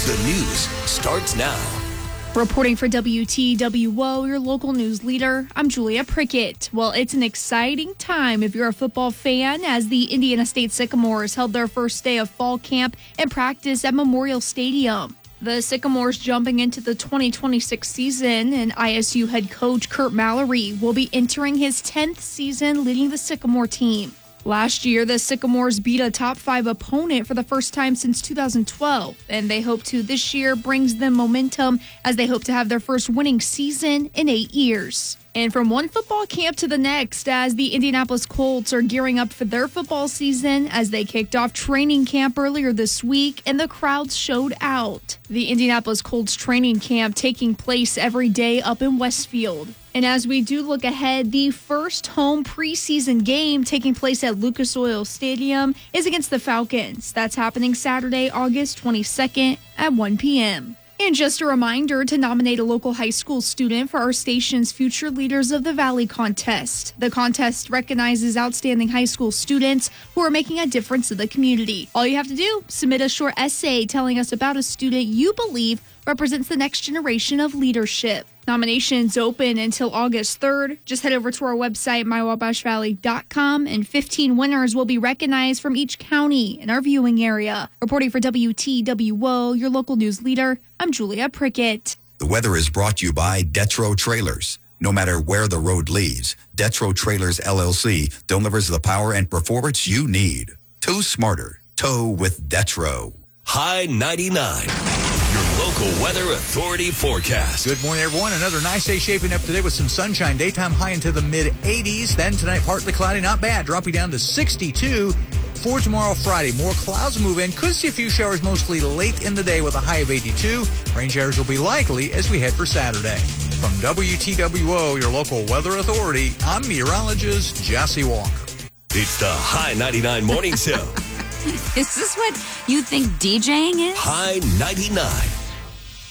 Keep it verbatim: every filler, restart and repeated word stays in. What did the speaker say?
The news starts now. Reporting for W T W O, your local news leader, I'm Julia Prickett. Well, it's an exciting time if you're a football fan, as the Indiana State Sycamores held their first day of fall camp and practice at Memorial Stadium. The Sycamores jumping into the twenty twenty-six season, and I S U head coach Curt Mallory will be entering his tenth season leading the Sycamore team. Last year, the Sycamores beat a top five opponent for the first time since two thousand twelve, and they hope to this year brings them momentum as they hope to have their first winning season in eight years. And from one football camp to the next, as the Indianapolis Colts are gearing up for their football season, as they kicked off training camp earlier this week and the crowds showed out. The Indianapolis Colts training camp taking place every day up in Westfield. And as we do look ahead, the first home preseason game taking place at Lucas Oil Stadium is against the Falcons. That's happening Saturday, August twenty-second at one p.m. And just a reminder to nominate a local high school student for our station's Future Leaders of the Valley contest. The contest recognizes outstanding high school students who are making a difference in the community. All you have to do, submit a short essay telling us about a student you believe represents the next generation of leadership. Nominations open until August third. Just head over to our website, my wabash valley dot com, and fifteen winners will be recognized from each county in our viewing area. Reporting for W T W O, your local news leader, I'm Julia Prickett. The weather is brought to you by Detro Trailers. No matter where the road leads, Detro Trailers L L C delivers the power and performance you need. Tow smarter. Tow with Detro. High ninety-nine. Your local weather authority forecast. Good morning, everyone. Another nice day shaping up today with some sunshine. Daytime high into the mid eighties. Then tonight, partly cloudy, not bad, dropping down to sixty-two. For tomorrow, Friday, more clouds move in. Could see a few showers mostly late in the day with a high of eighty-two. Rain showers will be likely as we head for Saturday. From W T W O, your local weather authority, I'm meteorologist Jesse Walker. It's the High ninety-nine Morning Show. Is this what you think DJing is? High ninety-nine.